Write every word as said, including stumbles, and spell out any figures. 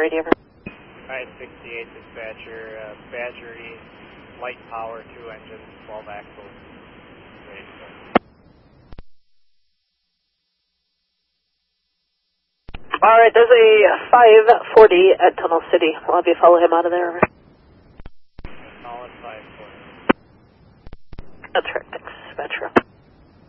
radio. five sixty-eight dispatcher, uh, Badger East, light power, two engines, twelve axles. Ready to go. All right, there's a five forty at Tunnel City. We'll have you follow him out of there. Solid five forty. That's right, thanks, Metro.